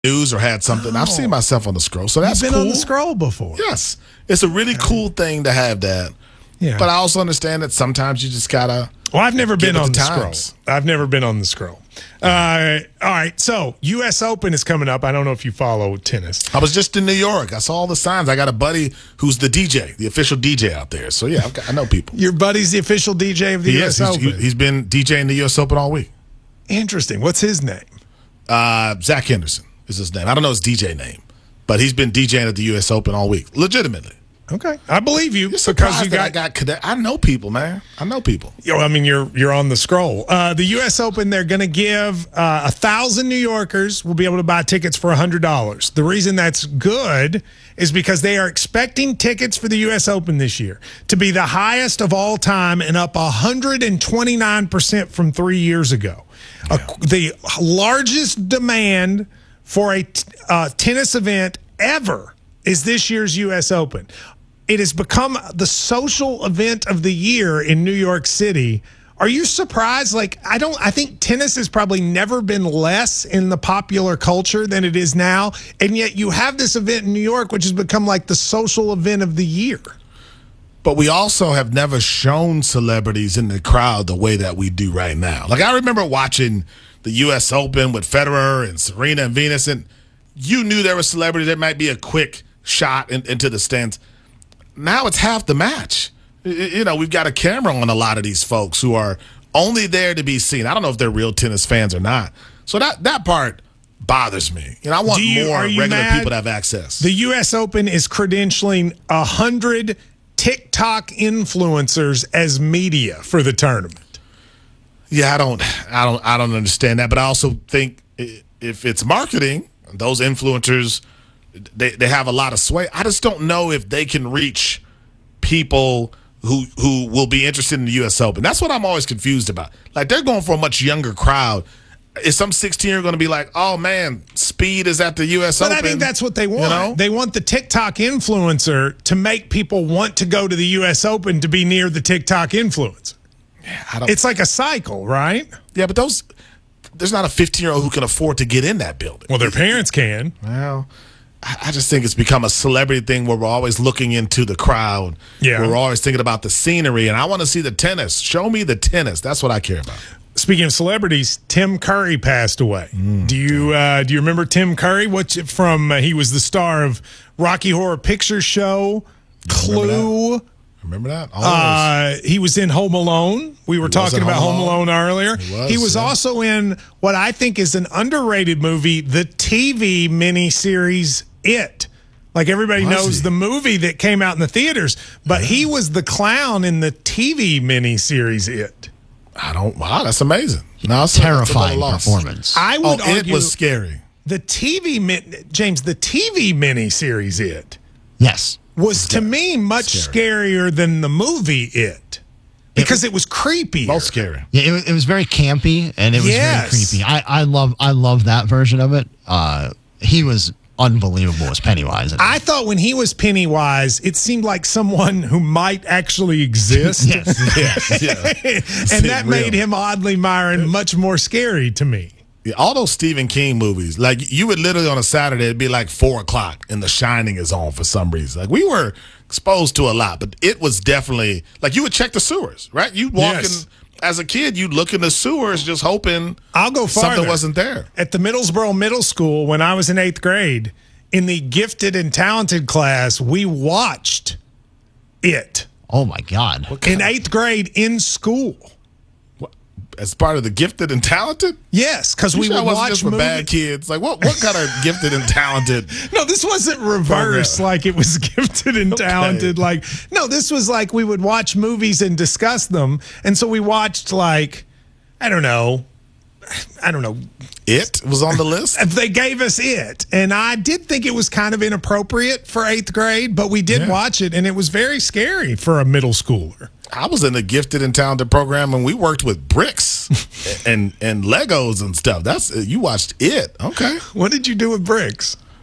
news or had something. I've seen myself on the scroll, so that's You've been cool. on the scroll before. Yes, it's a really cool thing to have that. Yeah. But I also understand that sometimes you just gotta. Well, I've never been with on the the scroll. times. I've never been on the scroll. All right. So, U.S. Open is coming up. I don't know if you follow tennis. I was just in New York. I saw all the signs. I got a buddy who's the DJ, the official DJ out there. So yeah, I know people. Your buddy's the official DJ of the U.S. Open. He's been DJing the U.S. Open all week. Interesting. What's his name? Zach Henderson is his name. I don't know his DJ name, but he's been DJing at the U.S. Open all week, legitimately. Okay, I believe you. You're surprised I know people, man. I know people. I mean, you're on the scroll. The U.S. Open, they're going to give 1,000 New Yorkers will be able to buy tickets for $100. The reason that's good is because they are expecting tickets for the U.S. Open this year to be the highest of all time and up 129% from 3 years ago. Yeah. The largest demand for a tennis event ever is this year's U.S. Open. It has become the social event of the year in New York City. Are you surprised? I think tennis has probably never been less in the popular culture than it is now. And yet you have this event in New York, which has become like the social event of the year. But we also have never shown celebrities in the crowd the way that we do right now. Like, I remember watching the U.S. Open with Federer and Serena and Venus, and you knew there were celebrities that might be a quick shot into the stands. Now it's half the match. We've got a camera on a lot of these folks who are only there to be seen. I don't know if they're real tennis fans or not. So that part bothers me. I want more regular people to have access. The U.S. Open is credentialing 100 TikTok influencers as media for the tournament. Yeah, I don't understand that, but I also think if it's marketing, those influencers, they have a lot of sway. I just don't know if they can reach people who will be interested in the U.S. Open. That's what I'm always confused about. Like, they're going for a much younger crowd. Is some 16-year going to be like, oh, man, speed is at the U.S. Open? But I think that's what they want. They want the TikTok influencer to make people want to go to the U.S. Open to be near the TikTok influencer. Yeah, it's like a cycle, right? Yeah, but there's not a 15-year-old who can afford to get in that building. Well, their parents can. Well, I just think it's become a celebrity thing where we're always looking into the crowd. Yeah. We're always thinking about the scenery, and I want to see the tennis. Show me the tennis. That's what I care about. Speaking of celebrities, Tim Curry passed away. Do you remember Tim Curry? He was the star of Rocky Horror Picture Show, Clue. Remember that? He was in Home Alone. We were talking about Home Alone earlier. He was also in what I think is an underrated movie, the TV miniseries It. Like, everybody knows the movie that came out in the theaters, but he was the clown in the TV miniseries It. Wow, that's amazing. No, terrifying performance. I would argue it was scary. The TV miniseries It. Yes. Was to me much scarier than the movie It. Because it was creepy. Both scary. Yeah, it was very campy, and it was very creepy. I love that version of it. He was unbelievable as Pennywise. I thought when he was Pennywise, it seemed like someone who might actually exist. Yes. And that made him oddly Myron much more scary to me. Yeah, all those Stephen King movies, like, you would literally on a Saturday, it'd be like 4 o'clock and The Shining is on for some reason. Like, we were exposed to a lot, but it was definitely, like, you would check the sewers, right? You'd walk in, as a kid, you'd look in the sewers just hoping I'll go farther. Something wasn't there. At the Middlesboro Middle School, when I was in 8th grade, in the gifted and talented class, we watched It. Oh, my God. In 8th grade in school. As part of the gifted and talented? Yes, because we would watch just for bad kids. Like, what kind of gifted and talented? No, this wasn't reverse like it was gifted and talented. Like, no, this was like we would watch movies and discuss them. And so we watched, like, I don't know. It was on the list? They gave us It. And I did think it was kind of inappropriate for 8th grade, but we did watch it, and it was very scary for a middle schooler. I was in the gifted and talented program, and we worked with bricks and Legos and stuff. You watched It. Okay. What did you do with bricks?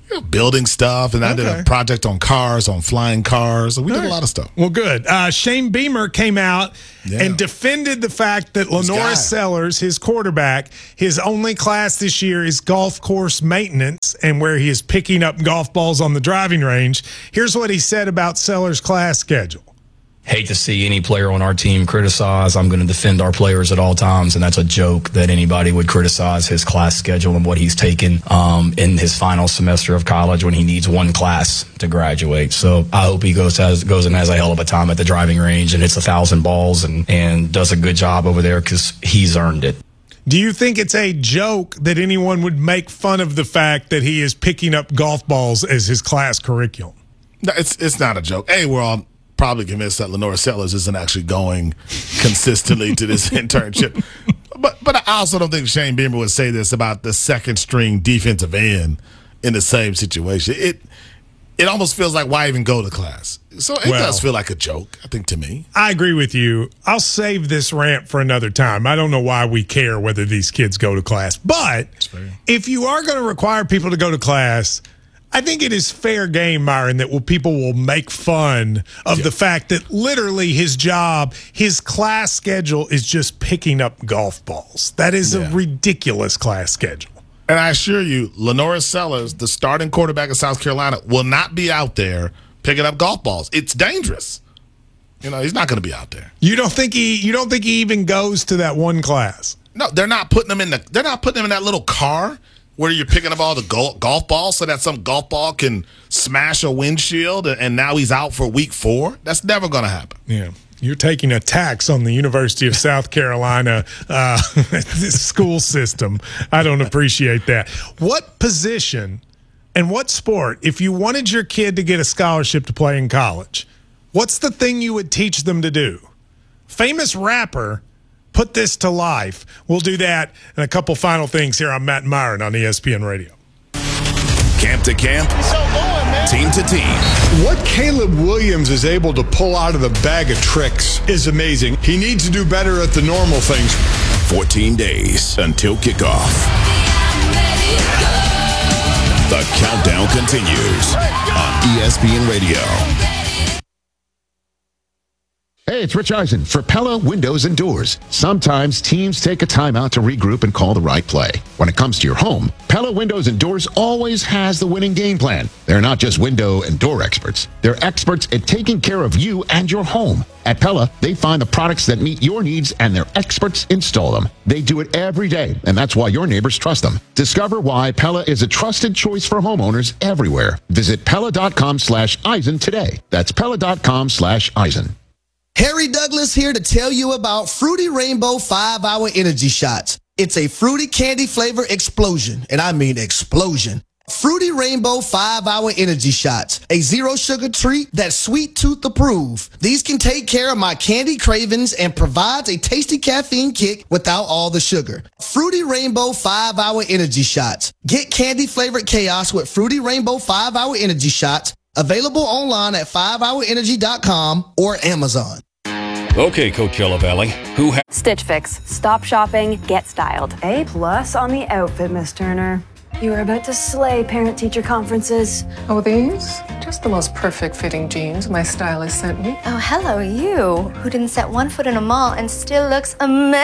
building stuff, and I did a project on cars, on flying cars. So we did a lot of stuff. Well, good. Shane Beamer came out and defended the fact that Lenora Sellers, his quarterback, his only class this year is golf course maintenance, and where he is picking up golf balls on the driving range. Here's what he said about Sellers' class schedule. Hate to see any player on our team criticized. I'm going to defend our players at all times, and that's a joke that anybody would criticize his class schedule and what he's taken in his final semester of college when he needs one class to graduate. So I hope he goes and has a hell of a time at the driving range and hits 1,000 balls and does a good job over there because he's earned it. Do you think it's a joke that anyone would make fun of the fact that he is picking up golf balls as his class curriculum? No, it's not a joke. Hey, we're all probably convinced that Lenora Sellers isn't actually going consistently to this internship. But I also don't think Shane Beamer would say this about the second string defensive end in the same situation. It almost feels like, why even go to class? So it does feel like a joke, I think, to me. I agree with you. I'll save this rant for another time. I don't know why we care whether these kids go to class. But if you are going to require people to go to class, I think it is fair game, Myron, that people will make fun of the fact that literally his job, his class schedule is just picking up golf balls. That is a ridiculous class schedule. And I assure you, Lenora Sellers, the starting quarterback of South Carolina, will not be out there picking up golf balls. It's dangerous. He's not going to be out there. You don't think he even goes to that one class? No, they're not putting him in that little car where you're picking up all the golf balls so that some golf ball can smash a windshield and now he's out for week 4. That's never going to happen. Yeah. You're taking a tax on the University of South Carolina school system. I don't appreciate that. What position and what sport, if you wanted your kid to get a scholarship to play in college, what's the thing you would teach them to do? Famous rapper put this to life. We'll do that and a couple final things here on Matt and Myron on ESPN Radio. Camp to camp, team to team. What Caleb Williams is able to pull out of the bag of tricks is amazing. He needs to do better at the normal things. 14 days until kickoff. The countdown continues on ESPN Radio. Hey, it's Rich Eisen for Pella Windows and Doors. Sometimes teams take a timeout to regroup and call the right play. When it comes to your home, Pella Windows and Doors always has the winning game plan. They're not just window and door experts. They're experts at taking care of you and your home. At Pella, they find the products that meet your needs and their experts install them. They do it every day, and that's why your neighbors trust them. Discover why Pella is a trusted choice for homeowners everywhere. Visit Pella.com/Eisen today. That's Pella.com/Eisen. Harry Douglas here to tell you about Fruity Rainbow 5-Hour Energy Shots. It's a fruity candy flavor explosion, and I mean explosion. Fruity Rainbow 5-Hour Energy Shots, a zero sugar treat that's sweet tooth approved. These can take care of my candy cravings and provides a tasty caffeine kick without all the sugar. Fruity Rainbow 5-Hour Energy Shots. Get candy flavored chaos with Fruity Rainbow 5-Hour Energy Shots. Available online at 5hourenergy.com or Amazon. Okay, Coachella Valley, Stitch Fix. Stop shopping, get styled. A+ on the outfit, Miss Turner. You are about to slay parent-teacher conferences. Oh, these? Just the most perfect fitting jeans my stylist sent me. Oh, hello, you, who didn't set one foot in a mall and still looks amazing.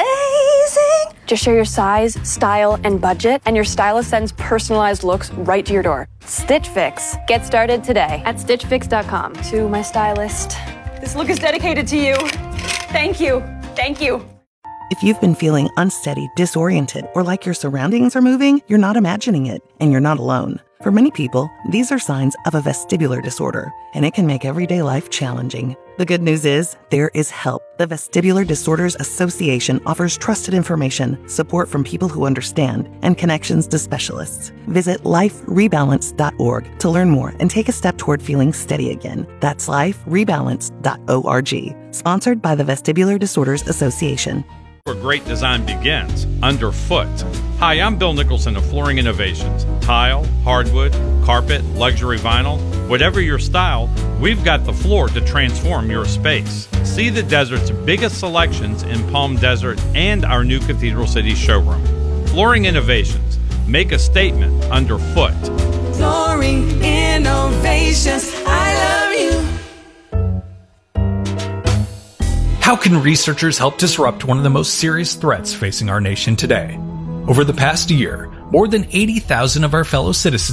Just share your size, style, and budget, and your stylist sends personalized looks right to your door. Stitch Fix. Get started today at StitchFix.com. To my stylist, this look is dedicated to you. Thank you. Thank you. If you've been feeling unsteady, disoriented, or like your surroundings are moving, you're not imagining it, and you're not alone. For many people, these are signs of a vestibular disorder, and it can make everyday life challenging. The good news is, there is help. The Vestibular Disorders Association offers trusted information, support from people who understand, and connections to specialists. Visit liferebalance.org to learn more and take a step toward feeling steady again. That's liferebalance.org. Sponsored by the Vestibular Disorders Association. Where great design begins, underfoot. Hi, I'm Bill Nicholson of Flooring Innovations. Tile, hardwood, carpet, luxury vinyl, whatever your style, we've got the floor to transform your space. See the desert's biggest selections in Palm Desert and our new Cathedral City showroom. Flooring Innovations. Make a statement underfoot. exploring innovations. I love you. How can researchers help disrupt one of the most serious threats facing our nation today? Over the past year, more than 80,000 of our fellow citizens